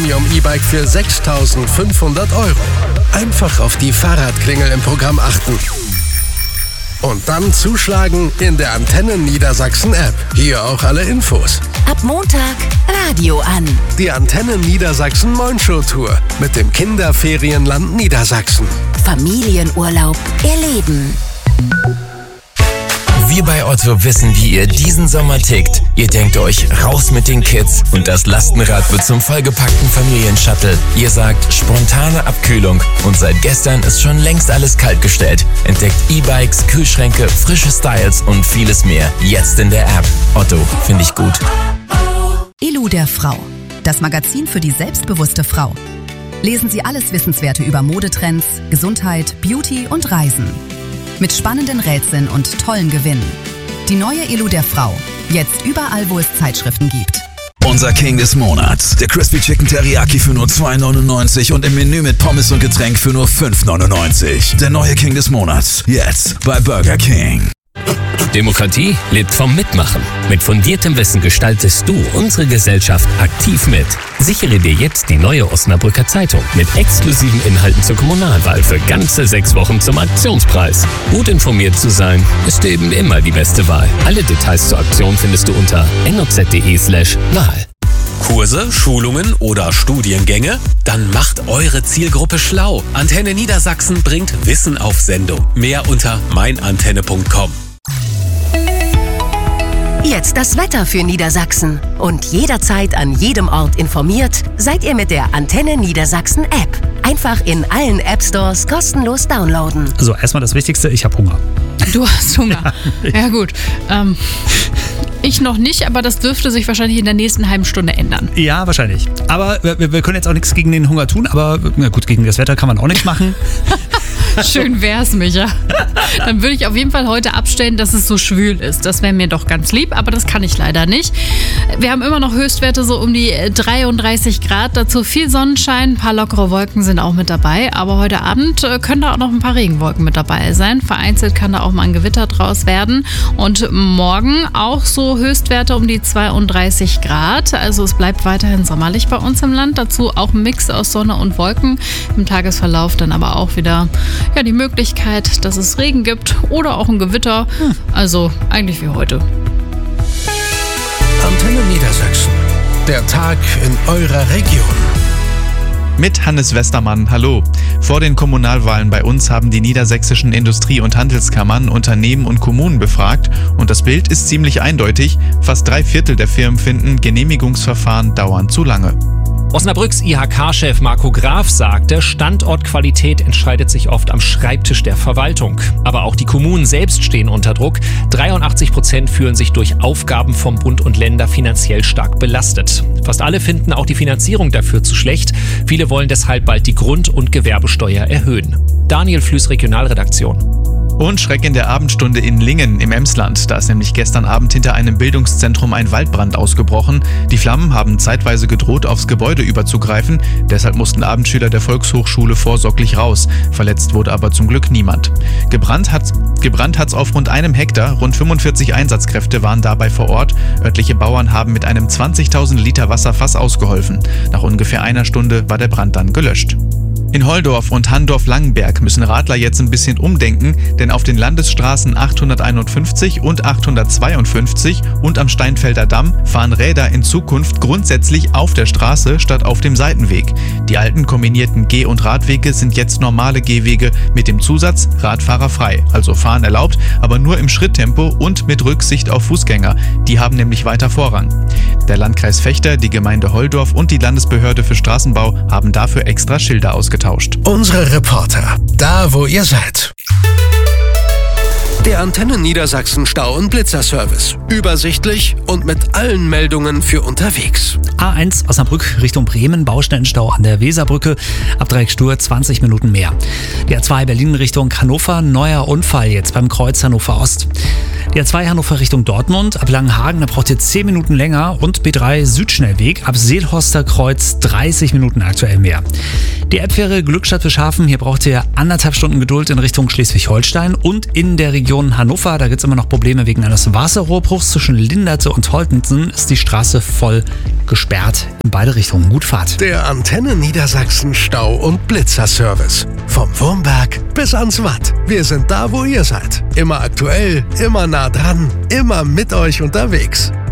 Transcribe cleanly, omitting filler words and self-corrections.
Premium-E-Bike für 6.500 €. Einfach auf die Fahrradklingel im Programm achten. Und dann zuschlagen in der Antenne Niedersachsen App. Hier auch alle Infos. Ab Montag Radio an. Die Antenne Niedersachsen Moinshow Tour mit dem Kinderferienland Niedersachsen. Familienurlaub erleben. Wir bei Otto wissen, wie ihr diesen Sommer tickt. Ihr denkt euch, raus mit den Kids und das Lastenrad wird zum vollgepackten Familienshuttle. Ihr sagt, spontane Abkühlung und seit gestern ist schon längst alles kaltgestellt. Entdeckt E-Bikes, Kühlschränke, frische Styles und vieles mehr. Jetzt in der App. Otto, finde ich gut. Elu der Frau, das Magazin für die selbstbewusste Frau. Lesen Sie alles Wissenswerte über Modetrends, Gesundheit, Beauty und Reisen. Mit spannenden Rätseln und tollen Gewinnen. Die neue Elu der Frau. Jetzt überall, wo es Zeitschriften gibt. Unser King des Monats. Der Crispy Chicken Teriyaki für nur 2,99 und im Menü mit Pommes und Getränk für nur 5,99. Der neue King des Monats. Jetzt bei Burger King. Demokratie lebt vom Mitmachen. Mit fundiertem Wissen gestaltest du unsere Gesellschaft aktiv mit. Sichere dir jetzt die neue Osnabrücker Zeitung mit exklusiven Inhalten zur Kommunalwahl für ganze 6 Wochen zum Aktionspreis. Gut informiert zu sein, ist eben immer die beste Wahl. Alle Details zur Aktion findest du unter noz.de/Wahl. Kurse, Schulungen oder Studiengänge? Dann macht eure Zielgruppe schlau. Antenne Niedersachsen bringt Wissen auf Sendung. Mehr unter meinantenne.com. Jetzt das Wetter für Niedersachsen. Und jederzeit an jedem Ort informiert, seid ihr mit der Antenne Niedersachsen App. Einfach in allen App-Stores kostenlos downloaden. So, erstmal das Wichtigste, ich habe Hunger. Du hast Hunger. Ja gut. Ich noch nicht, aber das dürfte sich wahrscheinlich in der nächsten halben Stunde ändern. Ja, wahrscheinlich. Aber wir können jetzt auch nichts gegen den Hunger tun, aber na gut, gegen das Wetter kann man auch nichts machen. Schön wär's, Micha. Dann würde ich auf jeden Fall heute abstellen, dass es so schwül ist. Das wäre mir doch ganz lieb, aber das kann ich leider nicht. Wir haben immer noch Höchstwerte so um die 33 Grad. Dazu viel Sonnenschein, ein paar lockere Wolken sind auch mit dabei. Aber heute Abend können da auch noch ein paar Regenwolken mit dabei sein. Vereinzelt kann da auch mal ein Gewitter draus werden. Und morgen auch so Höchstwerte um die 32 Grad. Also es bleibt weiterhin sommerlich bei uns im Land. Dazu auch ein Mix aus Sonne und Wolken. Im Tagesverlauf dann aber auch wieder die Möglichkeit, dass es Regen gibt oder auch ein Gewitter. Also eigentlich wie heute. Antenne Niedersachsen. Der Tag in eurer Region. Mit Hannes Westermann, hallo. Vor den Kommunalwahlen bei uns haben die niedersächsischen Industrie- und Handelskammern Unternehmen und Kommunen befragt und das Bild ist ziemlich eindeutig. Fast 3/4 der Firmen finden, Genehmigungsverfahren dauern zu lange. Osnabrücks IHK-Chef Marco Graf sagte, Standortqualität entscheidet sich oft am Schreibtisch der Verwaltung. Aber auch die Kommunen selbst stehen unter Druck. 83% fühlen sich durch Aufgaben vom Bund und Länder finanziell stark belastet. Fast alle finden auch die Finanzierung dafür zu schlecht. Viele wollen deshalb bald die Grund- und Gewerbesteuer erhöhen. Daniel Flüß, Regionalredaktion. Und Schreck in der Abendstunde in Lingen im Emsland. Da ist nämlich gestern Abend hinter einem Bildungszentrum ein Waldbrand ausgebrochen. Die Flammen haben zeitweise gedroht, aufs Gebäude überzugreifen. Deshalb mussten Abendschüler der Volkshochschule vorsorglich raus. Verletzt wurde aber zum Glück niemand. Gebrannt hat's auf rund 1 Hektar. Rund 45 Einsatzkräfte waren dabei vor Ort. Örtliche Bauern haben mit einem 20.000 Liter Wasserfass ausgeholfen. Nach ungefähr einer Stunde war der Brand dann gelöscht. In Holdorf und Handorf-Langenberg müssen Radler jetzt ein bisschen umdenken, denn auf den Landesstraßen 851 und 852 und am Steinfelder Damm fahren Räder in Zukunft grundsätzlich auf der Straße statt auf dem Seitenweg. Die alten kombinierten Geh- und Radwege sind jetzt normale Gehwege mit dem Zusatz Radfahrer frei, also fahren erlaubt, aber nur im Schritttempo und mit Rücksicht auf Fußgänger. Die haben nämlich weiter Vorrang. Der Landkreis Vechta, die Gemeinde Holdorf und die Landesbehörde für Straßenbau haben dafür extra Schilder ausgetauscht. Unsere Reporter, da wo ihr seid. Der Antenne Niedersachsen Stau- und Blitzerservice. Übersichtlich und mit allen Meldungen für unterwegs. A1 Osnabrück Richtung Bremen, Baustellenstau an der Weserbrücke, ab Dreieck Stur 20 Minuten mehr. Die A2 Berlin Richtung Hannover, neuer Unfall jetzt beim Kreuz Hannover Ost. Die A2 Hannover Richtung Dortmund, ab Langenhagen, da braucht ihr 10 Minuten länger und B3 Südschnellweg, ab Seelhorster Kreuz 30 Minuten aktuell mehr. Die Elbfähre Glückstadt-Bischhafen, hier braucht ihr 1,5 Stunden Geduld in Richtung Schleswig-Holstein und in der Region Region Hannover. Da gibt es immer noch Probleme wegen eines Wasserrohrbruchs. Zwischen Linderte und Holtensen ist die Straße voll gesperrt. In beide Richtungen. Gut Fahrt. Der Antenne Niedersachsen Stau- und Blitzerservice. Vom Wurmberg bis ans Watt. Wir sind da, wo ihr seid. Immer aktuell, immer nah dran, immer mit euch unterwegs.